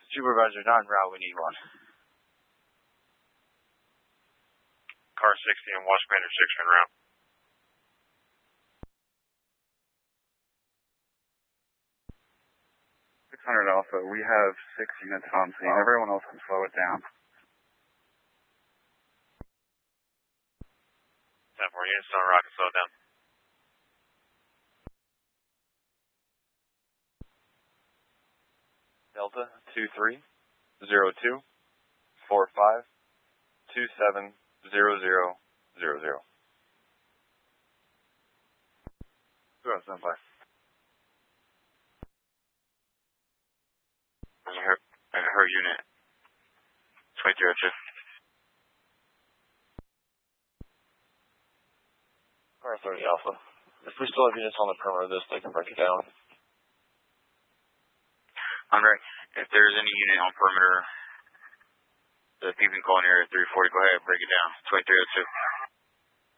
Supervisor, not en route, we need one. Car 60 and Watch Commander 6 en route. 600 Alpha, we have 6 units on scene. Everyone else can slow it down. 10-4 units on rocket, slow down. Delta 2302 45 27 0000. Go ahead, stand by. Her unit. 2302. Car 30 Alpha. If we still have units on the perimeter of this, they can break it down. Andre, if there's any unit on perimeter, the people calling area 340, go ahead, break it down. 2302.